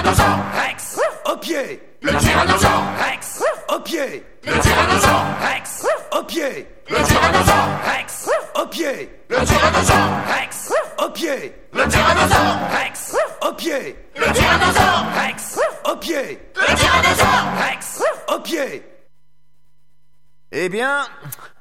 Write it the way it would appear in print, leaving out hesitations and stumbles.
tyrannosaure Rex. Au pied. Le tyrannosaure Rex. Au pied. Le tyrannosaure Rex. Au pied. Le tyrannosaure Rex. Au pied. Le tyrannosaure Rex. Au pied. Le tyrannosaure Rex. Au pied. Le tyrannosaure Rex. Au pied. Le tyrannosaure Rex. Au pied. Eh bien,